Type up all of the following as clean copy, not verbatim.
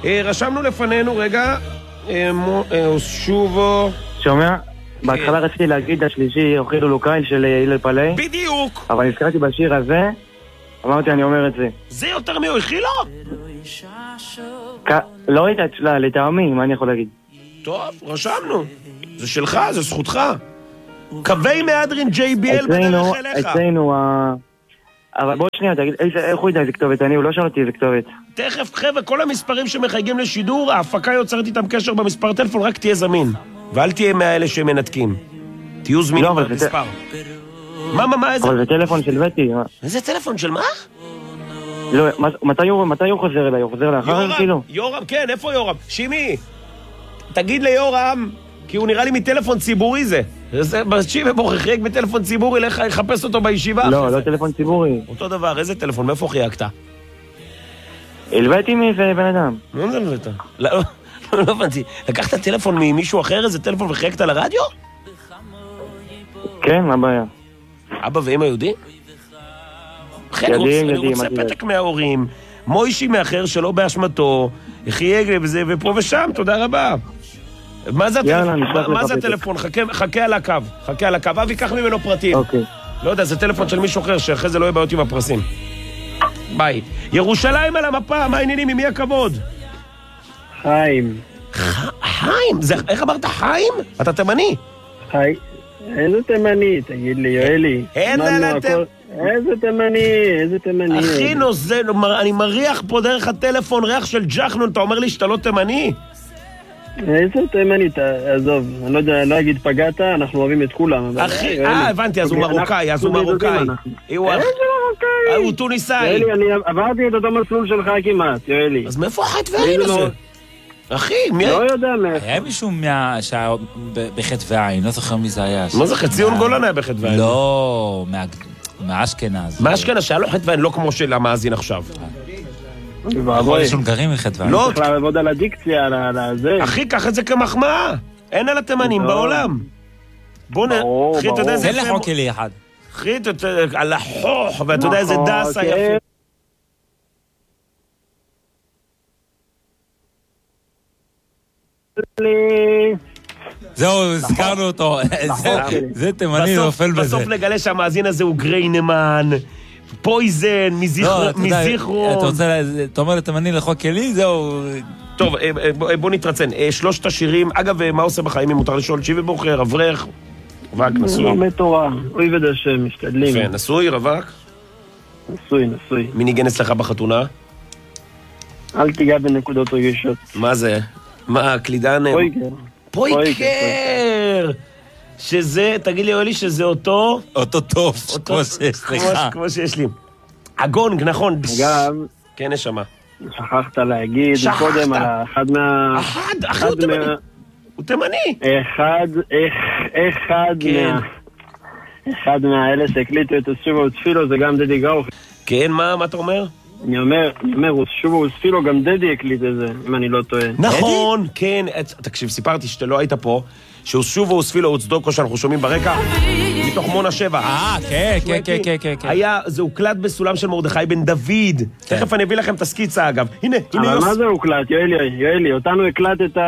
רשמנו לפנינו, רגע, שובו... שומע? בהתחלה רציתי להגיד השלישי, אוכיל אולוקאי של הלל פלאי. בדיוק! אבל נזכרתי בשיר הזה, אמרתי אני אומר את זה. זה יותר מאוכילו? לא ראית את שלה, לטעמי, מה אני יכול להגיד? טוב, רשמנו. זה שלך, זה זכותך. קווי מהדרין JBL בדרך אליך. אצלנו, אבל בוא שנייה, תגיד, איך הוא ידע איזה כתובת? הוא לא שאל אותי איזה כתובת. תכף, חבר'ה, כל המספרים שמחייגים לשידור, ההפקה יוצרת איתם קשר במספר טלפון, רק תהיה זמין. ואל תהיה מהאלה שמנתקים. תהיו זמינים במספר. מה, איזה... אבל זה טלפון של וטי. איזה טלפון של מה? לא, מתי הוא חוזר אליי? הוא חוזר לאחר כאילו? יורם, כן, איפה יורם? שימי, תגיד ליורם, כי הוא נראה לי מטלפון ציבורי זה. שימי בוא חייג מטלפון ציבורי, לך יחפש אותו בישיבה. לא טלפון ציבורי. אותו דבר, איזה טלפון? מאיפה חייגת? הלוויתי מאיזה בן אדם. לא זה הלווית. לא הבנתי. לקחת טלפון ממישהו אחר, איזה טלפון וחייגת לרדיו? כן, מה הבעיה? אבא ואמא יודעים? יודעים, אני רוצה פתק מההורים, מוישי מאחר שלא באשמתו, חייג בזה ופה ושם, תודה רבה. מה זה הטלפון? חכה על הקו, אבי קח ממנו פרטים. לא יודע, זה טלפון של מישהו אחר, שאחרי זה לא יהיה בעיות עם הפרסים. ביי. ירושלים על המפה, מה העניינים, עם מי הכבוד? חיים. חיים? איך אמרת חיים? אתה תימני? חיים. איזה תימני, תגיד לי, יואלי. איזה תימני. אחי נוזל, אני מריח פה דרך הטלפון ריח של ג'חנון, אתה אומר לי שאתה לא תימני? איזה תימני, עזוב, אני לא יודע, לא אגיד פגעת, אנחנו אוהבים את כולם. אחי, הבנתי, אז הוא מרוקאי, איזה מרוקאי? הוא טוניסאי. יואלי, אני עברתי את אותו מסלול שלך כמעט, יואלי. אז מאיפה החטא והעין הזה? אחי, מי... לא יודע מאיפה. היה מישהו שהיה בחטא והעין, לא זוכר מי זה היה. מה זה, ציון גולן היה בחטא והעין? לא, מהאשכנז. מהאשכנז, שהיה לו חטא והעין, לא כמו של המאזין עכשיו. יש הונגרים מחטא והעין. לא, צריך לעבוד על הדיקציה, על זה. אחי, קח את זה כמחמאה. אין על התימנים בעולם. בוא אחי, אתה יודע איזה... תן לחוק לי אחד. אחי, על החוך, ואתה יודע איזה דס היפה. זהו, זכרנו אותו. זה תימני נופל בזה. בסוף נגלה שהמאזין הזה הוא גריינמן, פויזן, מזיכרון. אתה אומר לתימני לחוק כלי, זהו. טוב, בוא נתרצן. שלושת השירים, אגב, מה עושה בחיים אם מותר לשאול? שיבי בוחר, אברך, רווק, נשוי. לומד תורה, אוי ודשם, משתדלים. יפה, נשוי, רווק? נשוי. מי ניגן אצלך בחתונה? אל תיגע בנקודות רגישות. מה זה? מה, קלידן? פויקר! שזה, תגיד לי, אולי, שזה אותו... אותו טוב, כמו שיש לי. הגונג, נכון. אגב... כן, נשמה. שכחת להגיד קודם על אחד מה... אחי, הוא תימני. אחד מהאלה שהקליטו את השובו וספילו זה גם דדי גאוך. כן, מה אתה אומר? אני אומר, שובו וספילו גם דדי הקליט את זה, אם אני לא טועה. נכון, כן. תקשיב, סיפרתי שאתה לא היית פה, ששובו וספילו וצדוקו שאנחנו שומעים ברקע, מתוך מונה 7. כן. זה הוקלט בסולם של מרדכי בן דוד. תכף אני אביא לכם את הסקיצה, אגב. הנה. אבל מה זה הוקלט, יואלי? אותנו הקלטת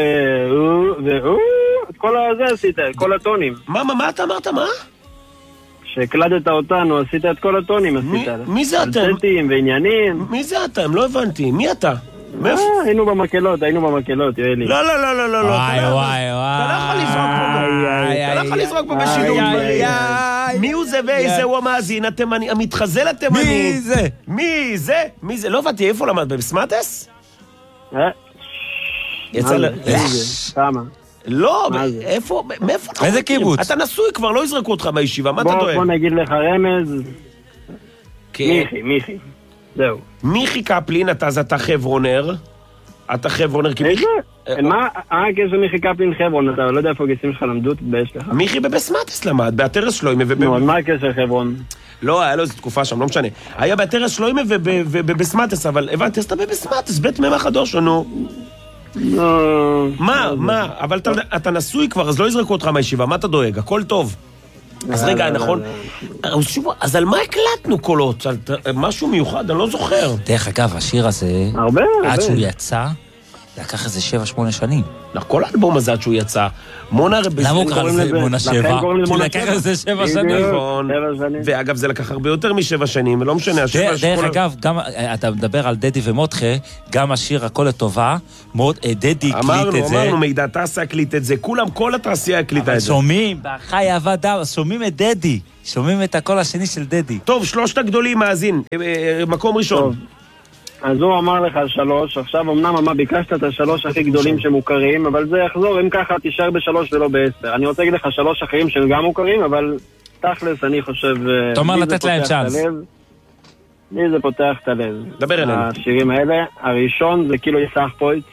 את כל הזה עשית, את כל הטונים. מה אתה אמרת, מה? שהקלטת אותנו, עשית את כל הטונים, עשית. מי זה אתם? אלטטים ועניינים. מי זה אתם? לא הבנתי. מי אתה? היינו במקלות, יואלי. לא. וואי. אתה לא יכול לזרוק פה בשידור. מי הוא זה ואיזה הוא המאזין? המתחזל התימני. מי זה? לא הבנתי, איפה למד? בסמטס? כמה? לא, איפה? איזה קיבוץ? אתה נשוי כבר, לא יזרקו אותך מהישיבה, מה אתה טוען? בוא נגיד לך רמז. מיכי. זהו. מיכי קפלין, אתה חברונר. אתה חברונר. איזה? מה הקשר מיכי קפלין חברון? אתה לא יודע איפה הגיסים שלך למדו, תתבייש לך. מיכי בבסמטס למד, באתרס שלוימה מה הקשר חברון? לא, היה לו איזו תקופה שם, לא משנה. היה באתרס שלוימה ובבסמטס, אבל הבנתי, אז אתה בבסמטס, בית ממה חדוש, נו. מה? אבל אתה נשוי כבר, אז לא יזרקו אותך מהישיבה, מה אתה דואג? הכל טוב. אז רגע, נכון? אז על מה הקלטנו קולות? משהו מיוחד, אני לא זוכר. דרך אגב, השיר הזה, עד שהוא יצא, לקח איזה 7-8 שנים. כל האלבום הזה עד שהוא יצא. מונה... למה הוא קרא לזה מונה 7? כי לקח איזה 7 שנים. ואגב, זה לקח הרבה יותר מ7 שנים, ולא משנה. דרך אגב, גם אתה מדבר על דדי ומותחה, גם השיר הכל לטובה, דדי הקליט את זה. אמרנו, מידע טסה הקליט את זה, כולם, כל התעשייה הקליטה את זה. שומעים, בחי אהבה דם, שומעים את דדי, שומעים את הקול השני של דדי. טוב, 3 הגדולים, מאזין, מקום ראשון. אז הוא אמר לך 3, עכשיו אמנם ביקשת את 3 הכי גדולים שמוכרים, אבל זה יחזור, אם ככה תישאר ב3 ולא ב10. אני רוצה להגיד לך 3 אחרים שהם גם מוכרים, אבל תכלס אני חושב... תאמר לתת להם צ'אנס. לי זה פותח את הלב. דבר אלינו. השירים האלה, הראשון זה כאילו יסח פויט.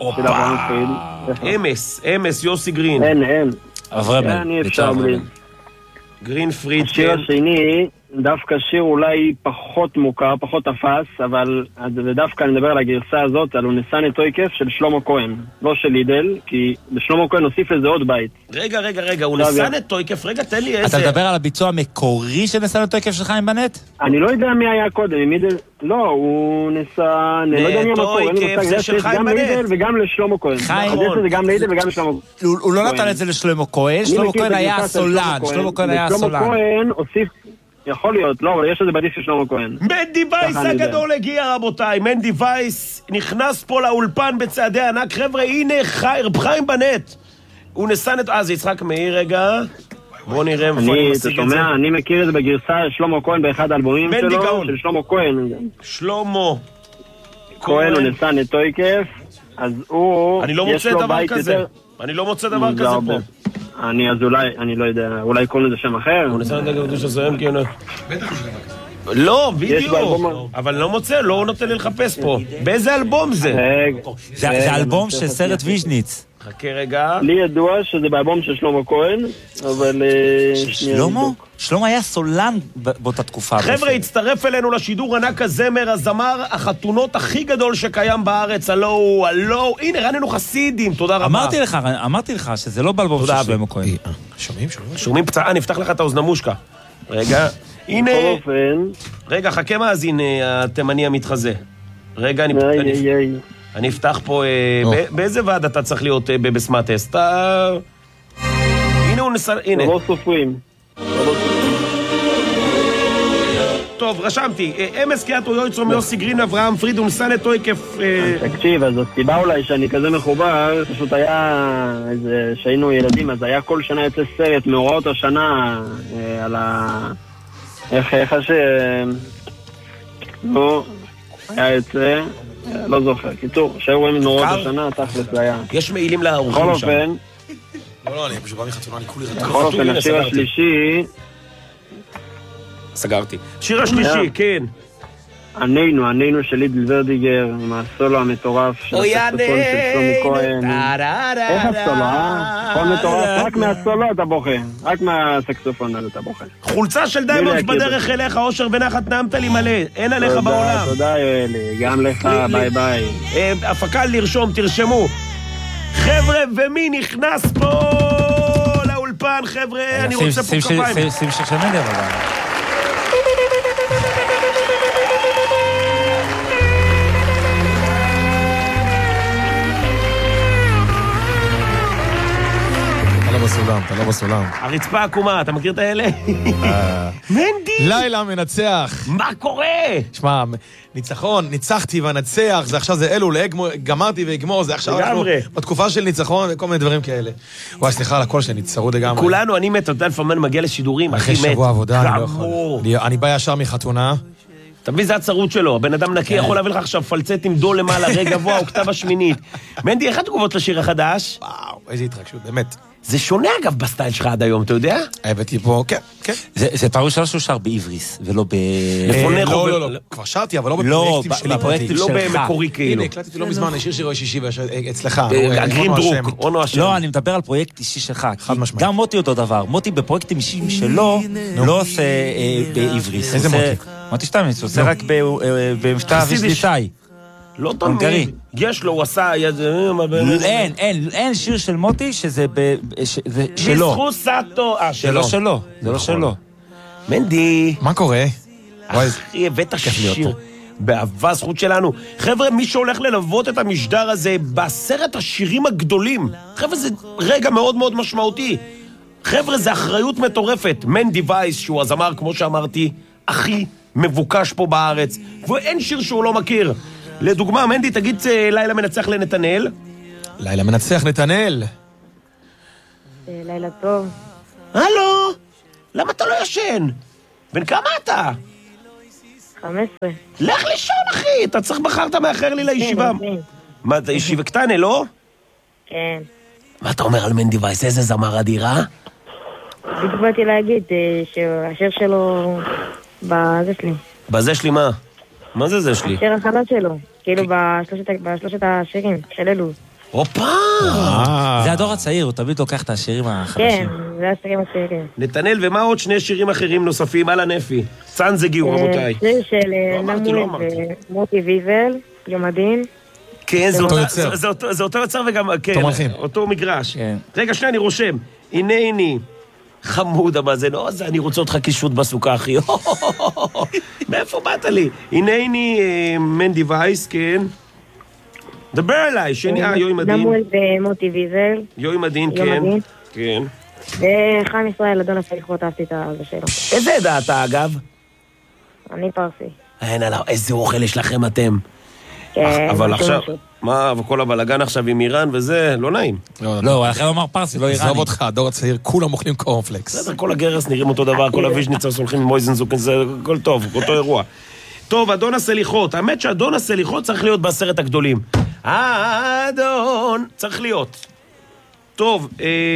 אמס, יוסי גרין. אין. אברמל, אפשר בלי. גרין פריד. השיר השני, דווקא שיר אולי פחות מוכר, פחות תפס, אבל דווקא אני מדבר על הגרסה הזאת, על אונסן את אויקף של שלמה כהן, לא של לידל, כי בשלמה כהן נוסיף לזה עוד בית. רגע, אונסן את אויקף, רגע, תן לי איזה... אתה מדבר על הביצוע המקורי של נסן את אויקף של חיים בנט? אני לא יודע מי היה קודם, לא, הוא נסן, אני לא יודע מי המקור, זה של חיים בנט. גם לידל וגם לשלמה כהן. זה גם לידל וגם לשלמה כהן. הוא לא נתן את זה לשלמה כהן, שלמה כהן היה הסולן, שלמה כהן הוסיף יכול להיות, לא, אבל יש לזה בדיס של שלמה כהן. מנדי וייס הגדול הגיע, רבותיי. מנדי וייס נכנס פה לאולפן בצעדי ענק. חבר'ה, הנה חיים בנט. הוא נסן את... זה יצחק מאיר רגע. בואו נראה איפה אני משיג את זה. אני מכיר את זה בגרסה של שלמה כהן באחד האלבומים שלו. של שלמה כהן. שלמה כהן הוא נסן את אויקף. אז הוא... אני לא מוצא דבר כזה. אני לא מוצא דבר כזה פה. אז אולי, אני לא יודע, אולי קוראים לזה שם אחר. הוא נסע לדגל בדוש הסוים כי... לא, בדיוק. אבל לא מוצא, לא נותן לי לחפש פה. באיזה אלבום זה? זה אלבום של סרט ויז'ניץ. חכה רגע. לי ידוע שזה באלבום של שלמה כהן, אבל... שלמה היה סולן באותה תקופה. חבר'ה, הצטרף אלינו לשידור ענק הזמר, הזמר החתונות הכי גדול שקיים בארץ. הלו, הנה, רננו חסידים, תודה רבה. אמרתי לך שזה לא באלבום של שלמה כהן. שומעים פצעה, נפתח לך את האוזן מושקה. רגע, הנה... רגע, חכה מאזין התימני המתחזה. רגע, אני אפתח פה... באיזה ועד אתה צריך להיות בסמאטס? הנה הוא נסע... הנה. לא סופרים. טוב, רשמתי. אמס קיאטו יויצרום יוסי גרין אברהם פריד ונסן את אויקף... תקשיב, אז הסיבה אולי שאני כזה מחובר, פשוט היה... שהיינו ילדים, אז היה כל שנה יוצא סרט מאורעות השנה על ה... איך ש... נו, היה יוצא... לא זוכר, קיצור, שהיו רואים נורות השנה, תכלס זה היה. יש מעילים לאורחים שם. לא, אני פשוט בא מחתונה, אני כולי רתח. בכל אופן, השיר השלישי... סגרתי. שיר השלישי, כן. ענינו של לידל ורדיגר, עם הסולו המטורף של הסקסופון של שלמה כהן. איך הסולו, כל מטורף, רק מהסולו אתה בוכה, רק מהסקסופון אתה בוכה. חולצה של דיימונדס בדרך אליך, אושר ונחת נעמת לי מלא, אין עליך בעולם. תודה יואלי, גם לך, ביי ביי. הפקה לרשום, תרשמו. חבר'ה, ומי נכנס פה לאולפן, חבר'ה, אני רוצה פה כפיים. שים ששמנדר, אבל... אתה לא בסולם. הרצפה עקומה, אתה מכיר את האלה? מנדי! לילה מנצח. מה קורה? שמע, ניצחון, ניצחתי ואנצח, זה עכשיו זה אלו, גמרתי ואגמור, זה עכשיו אנחנו בתקופה של ניצחון וכל מיני דברים כאלה. וואי, סליחה על הכל שאני צרוד לגמרי. כולנו, אני מת, אתה לפעמים מגיע לשידורים, אחי מת. אחרי שבוע עבודה, אני לא יכול. אני בא ישר מחתונה. אתה מבין, זה הצרות שלו, הבן אדם נקי יכול להביא לך עכשיו פלצט עם דול למעלה, רגע גבוה, או כתב השמינית. מנדי, איך התגובות לשיר החדש? וואו, איזה התרגשות, באמת. זה שונה אגב בסטייל שלך עד היום, אתה יודע? הבאתי פה, כן, כן. זה פעם ראשונה שהוא שר בעבריס, ולא ב... לא, כבר שרתי, אבל לא בפרויקטים שלי. לא, בפרויקטים שלך. לא במקורי כאילו. הנה, הקלטתי לא מזמן, השיר שירו שישי אצלך. הגרין דרוק, אונו השם. לא, אני מדבר על פרויקט אישי שלך. חד משמעית. גם מוטי אותו דבר. מוטי בפרויקטים אישיים שלו, לא עושה בעבריס. איזה מוטי? מוטי שטיימץ, הוא עושה רק במבטא אבישליטאי. לא תמיד, יש לו, הוא עשה... אין שיר של מוטי שזה שלו. בזכות סאטו, זה לא שלו, זה לא שלו. מנדי. מה קורה? אחי, הבאת שיר. באהבה, זכות שלנו. חבר'ה, מי שהולך ללוות את המשדר הזה בעשרת השירים הגדולים, חבר'ה, זה רגע מאוד מאוד משמעותי. חבר'ה, זה אחריות מטורפת. מנדי וייס, שהוא הזמר, כמו שאמרתי, הכי מבוקש פה בארץ, ואין שיר שהוא לא מכיר. לדוגמה, מנדי, תגיד לילה מנצח לנתנאל. לילה מנצח, נתנאל. לילה טוב. הלו, למה אתה לא ישן? בן כמה אתה? 15. לך לישון, אחי, אתה צריך בחרת מאחר לי לישיבה. מה, אתה ישיבה קטנה, לא? כן. מה אתה אומר על מנדי וייס? איזה זמר אדירה? בדיוק באתי להגיד שהשיר שלו בזה שלי. בזה שלי מה? מה זה שלי? השיר החדש שלו, כאילו בשלושת השירים של אלו. הופה! זה הדור הצעיר, הוא תמיד לוקח את השירים החדשים. כן, זה השירים הצעירים. נתנאל, ומה עוד שני שירים אחרים נוספים על הנפי? צאנז הגיעו, רבותיי. שיר של נמואל ומוטי ויבל, יום הדין. כן, זה אותו יוצר וגם, כן, אותו מגרש. רגע, שנייה, אני רושם. הנה, חמוד המאזן, אני רוצה אותך קישוט בסוכה, אחי. מאיפה באת לי? הנה, מנדי וייס, כן. דבר אליי, שני, יואי מדין. נמואל ומוטי ויבל. יואי מדין, כן. וחיים ישראל, אדון הסליחות, אהבתי את זה שלו. איזה עדה אתה, אגב? אני פרסי. אין עליו, איזה אוכל יש לכם אתם. אבל עכשיו, מה, וכל הבלגן עכשיו עם איראן וזה, לא נעים. לא, אחרי אמר פרסי, לא איראני. עזוב אותך, הדור הצעיר, כולם אוכלים קורנפלקס. כל הגרס נראים אותו דבר, כל הוויז'ניצר הולכים עם מויזנזוק, זה הכל טוב, אותו אירוע. טוב, אדון הסליחות, האמת שאדון הסליחות צריך להיות בעשרת הגדולים. האדון, צריך להיות. טוב,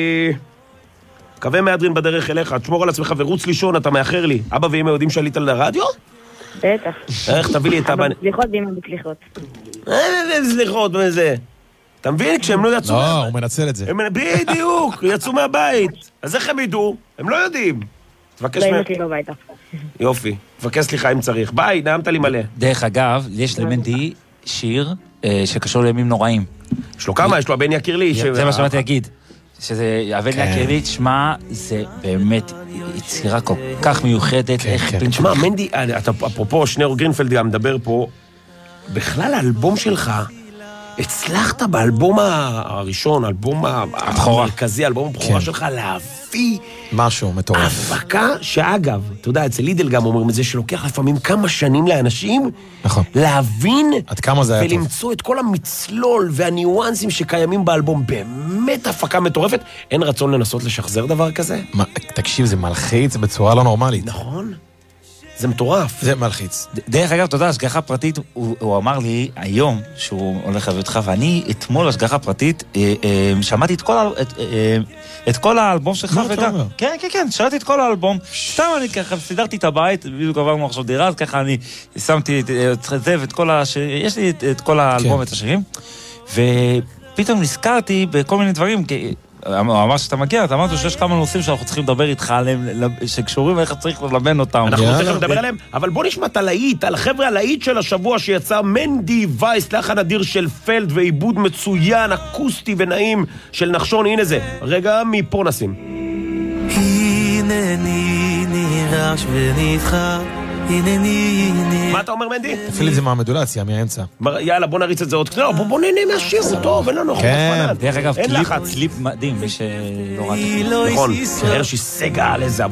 קווה מהדרין בדרך אליך, תשמור על עצמך ורוץ לישון, אתה מאחר לי. אבא ואמא יודעים שעלית על הרדיו? בטח. איך תביא לי את אבא... סליחות ואמא בסליחות. סליחות, וזה. אתה מבין? כשהם לא יצאו... לא, הוא מנצל את זה. בדיוק, יצאו מהבית. אז איך הם ידעו? הם לא יודעים. תבקש לא, אמא שלי לא ביתה. יופי, תבקש סליחה אם צריך. ביי, נעמת לי מלא. דרך אגב, יש למנדי שיר שקשור לימים נוראים. יש לו כמה? יש לו הבן יקיר לי. זה מה שבאתי להגיד. שזה הבן יקיר לי, תשמע, זה באמת יצירה כל כך מיוחדת. תשמע, מנדי, אפרופו, שניאור גרינפלד גם מדבר פה, בכלל האלבום שלך, הצלחת באלבום הראשון, האלבום המרכזי, האלבום הבכורה שלך, להביא משהו מטורף. הפקה שאגב, אתה יודע, אצל לידל גם אומרים את זה, שלוקח לפעמים כמה שנים לאנשים, להבין עד כמה זה היה טוב. ולמצוא את כל המצלול והניואנסים שקיימים באלבום, באמת הפקה מטורפת. אין רצון לנסות לשחזר דבר כזה? תקשיב, זה מלחיץ בצורה לא נורמלית. נכון. זה מטורף. זה מלחיץ. דרך אגב, תודה, השגחה פרטית, הוא אמר לי היום שהוא הולך להביא אותך, ואני אתמול השגחה פרטית, שמעתי את כל האלבום שלך וגם... כן, שמעתי את כל האלבום. סתם אני ככה, סידרתי את הבית, בדיוק עברנו עכשיו דירה, אז ככה אני שמתי את זה ואת כל השירים, יש לי את כל האלבום ואת השירים, ופתאום נזכרתי בכל מיני דברים, הוא אמר שאתה מגיע, אתה אמרת שיש כמה נושאים שאנחנו צריכים לדבר איתך עליהם, שקשורים ואיך צריך ללבן אותם. אנחנו צריכים לדבר עליהם, אבל בוא נשמע את הלהיט, על החבר'ה הלהיט של השבוע שיצא מנדי וייס, לחן אדיר של פלד ועיבוד מצוין, אקוסטי ונעים של נחשון, הנה זה. רגע, מפה נשים. הנני נרעש ונבחר, הנני נרעש. מה אתה אומר, מנדי? תפעיל את זה מהמדולציה, מהאמצע. יאללה, בוא נריץ את זה עוד קצת. בוא נהנה מהשיר, הוא טוב, אין לנו חוב בפנן. דרך אגב, קליפ מדהים, מי שלא ראה את הקליפ. נכון, הרשי סגל, איזה